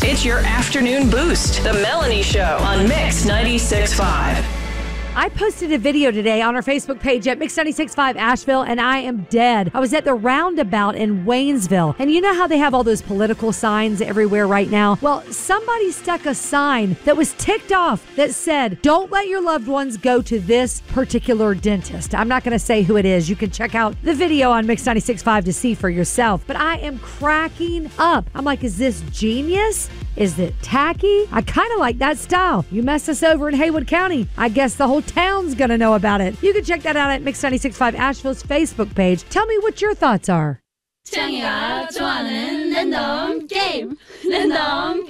It's your afternoon boost. The Melanie Show on Mix 96.5. I posted a video today on our Facebook page at Mix 96.5 Asheville, and I am dead. I was at the roundabout in Waynesville, and you know how they have all those political signs everywhere right now? Well, somebody stuck a sign that was ticked off that said, don't let your loved ones go to this particular dentist. I'm not going to say who it is. You can check out the video on Mix 96.5 to see for yourself, but I am cracking up. I'm like, is this genius? Is it tacky? I kind of like that style. You mess us over in Haywood County, I guess the whole town's gonna know about it. You can check that out at Mix 96.5 Asheville's Facebook page. Tell me what your thoughts are. 창이가 좋아하는 랜덤 게임.